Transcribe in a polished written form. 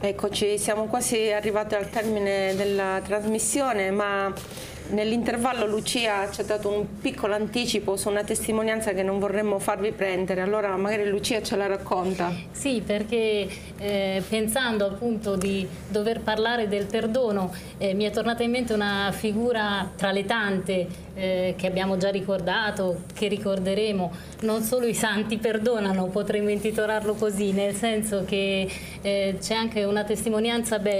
Eccoci, siamo quasi arrivati al termine della trasmissione, ma nell'intervallo Lucia ci ha dato un piccolo anticipo su una testimonianza che non vorremmo farvi prendere, allora magari Lucia ce la racconta. Sì, perché pensando appunto di dover parlare del perdono, mi è tornata in mente una figura tra le tante che abbiamo già ricordato, che ricorderemo. Non solo i santi perdonano, potremmo intitolarlo così, nel senso che c'è anche una testimonianza bella